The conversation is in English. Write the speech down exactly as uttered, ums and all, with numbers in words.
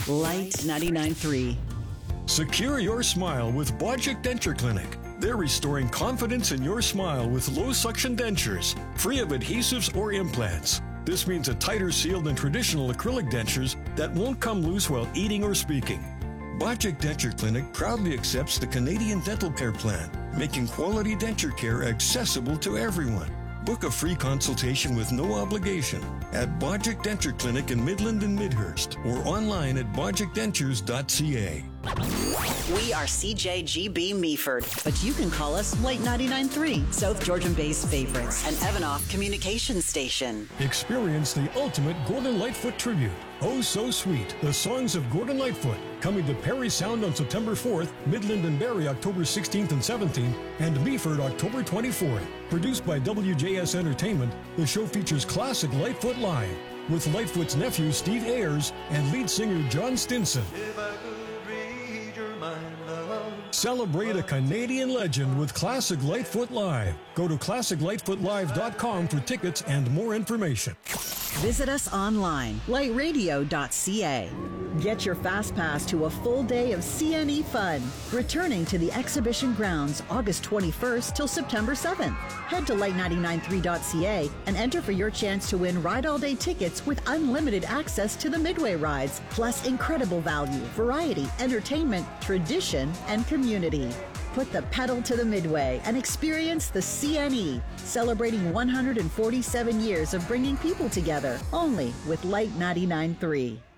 Light ninety-nine point three. Secure your smile with Bodgick Denture Clinic. They're restoring confidence in your smile with low-suction dentures, free of adhesives or implants. This means a tighter seal than traditional acrylic dentures that won't come loose while eating or speaking. Bodgick Denture Clinic proudly accepts the Canadian Dental Care Plan, making quality denture care accessible to everyone. Book a free consultation with no obligation at Bodgick Denture Clinic in Midland and Midhurst or online at bodgick dentures dot c a. We are C J G B Meaford, but you can call us Light ninety-nine point three, South Georgian Bay's favorites, an Evanoff communication station. Experience the ultimate Gordon Lightfoot tribute. Oh So Sweet, the songs of Gordon Lightfoot, coming to Parry Sound on September fourth, Midland and Barrie October sixteenth and seventeenth, and Meaford October twenty-fourth. Produced by W J S Entertainment, the show features classic Lightfoot live, with Lightfoot's nephew Steve Ayers and lead singer John Stinson. Celebrate a Canadian legend with Classic Lightfoot Live. Go to classic lightfoot live dot com for tickets and more information. Visit us online, light radio dot c a. Get your fast pass to a full day of C N E fun. Returning to the exhibition grounds August twenty-first till September seventh. Head to light ninety-nine point three dot c a and enter for your chance to win Ride All Day tickets with unlimited access to the Midway rides, plus incredible value, variety, entertainment, tradition, and community. Put the pedal to the Midway and experience the C N E, celebrating one hundred forty-seven years of bringing people together, only with Light ninety-nine point three.